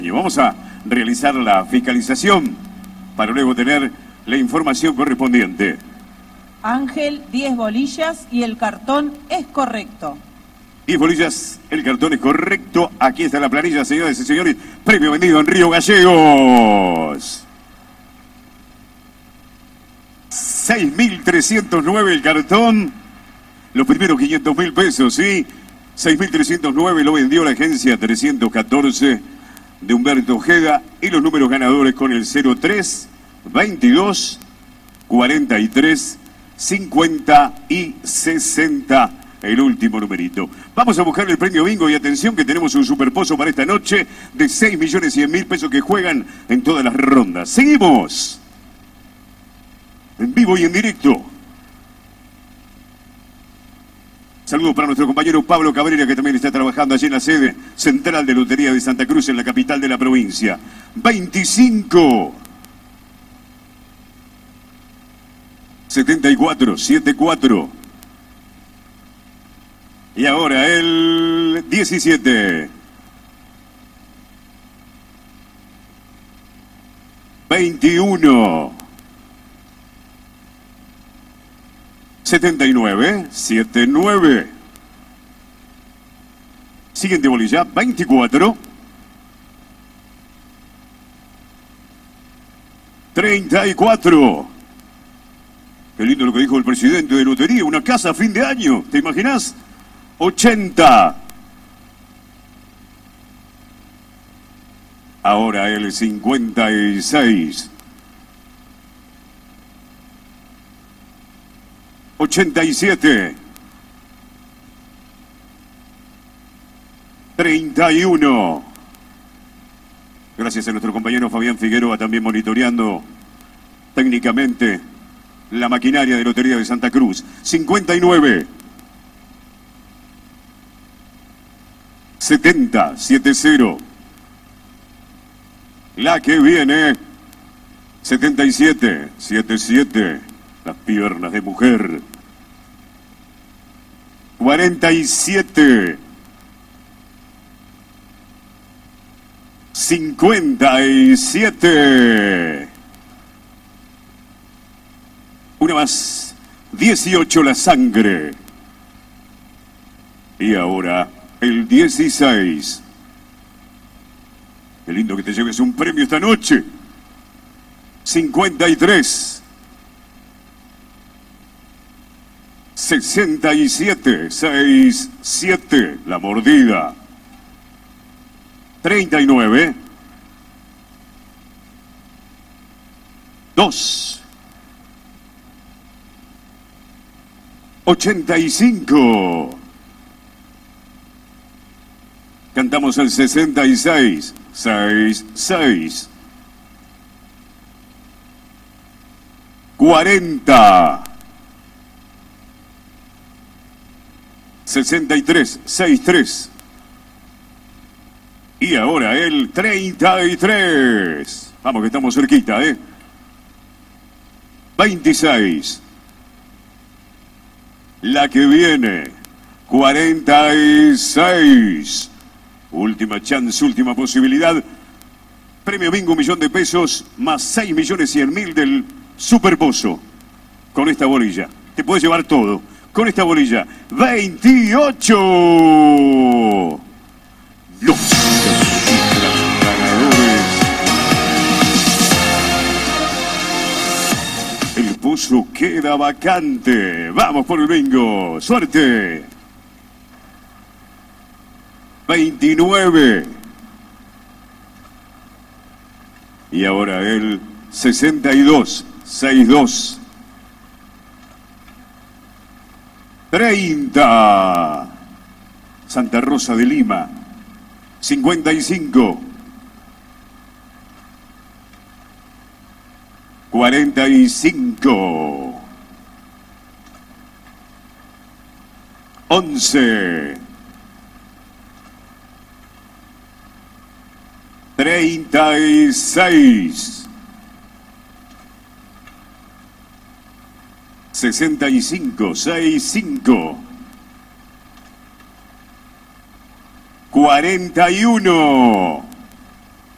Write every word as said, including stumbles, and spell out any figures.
Vamos a realizar la fiscalización para luego tener la información correspondiente. Ángel, diez bolillas y el cartón es correcto. diez bolillas, el cartón es correcto. Aquí está la planilla, señoras y señores. Premio vendido en Río Gallegos. seis mil trescientos nueve el cartón. Los primeros quinientos mil pesos, ¿sí? seis mil trescientos nueve lo vendió la agencia trescientos catorce de Humberto Ojeda. Y los números ganadores con el cero tres, veintidós, cuarenta y tres, cincuenta y sesenta. El último numerito. Vamos a buscar el premio bingo y atención que tenemos un superpozo para esta noche de seis millones cien mil pesos que juegan en todas las rondas. Seguimos. En vivo y en directo. Saludos para nuestro compañero Pablo Cabrera, que también está trabajando allí en la sede central de Lotería de Santa Cruz, en la capital de la provincia. veinticinco. setenta y cuatro, setenta y cuatro. Y ahora el diecisiete. veintiuno. setenta y nueve, setenta y nueve. Siguiente bolilla, veinticuatro. treinta y cuatro. Qué lindo lo que dijo el presidente de Lotería, una casa a fin de año, ¿te imaginas? ochenta. Ahora el cincuenta y seis. ochenta y siete. treinta y uno. Gracias a nuestro compañero Fabián Figueroa, también monitoreando técnicamente la maquinaria de Lotería de Santa Cruz. cincuenta y nueve. setenta, setenta. La que viene, setenta y siete, setenta y siete. Las piernas de mujer. cuarenta y siete. cincuenta y siete. Una más. dieciocho, la sangre. Y ahora el dieciséis. Qué lindo que te lleves un premio esta noche. cincuenta y tres. sesenta y siete. sesenta y siete. La mordida. treinta y nueve. dos. ochenta y cinco. Cantamos el sesenta y seis. seis, seis. cuarenta. sesenta y tres, sesenta y tres. Y ahora el treinta y tres. Vamos que estamos cerquita, ¿eh? veintiséis. La que viene. cuarenta y seis. Última chance, última posibilidad. Premio bingo, un millón de pesos, más seis millones cien mil del superpozo. Con esta bolilla. Te puedes llevar todo. Con esta bolilla. veintiocho. Los ganadores. El pozo queda vacante. Vamos por el bingo. ¡Suerte! veintinueve. Y ahora el sesenta y dos. sesenta y dos. treinta. Santa Rosa de Lima. cincuenta y cinco. cuarenta y cinco. once. treinta y seis. sesenta y cinco, sesenta y cinco. cuarenta y uno.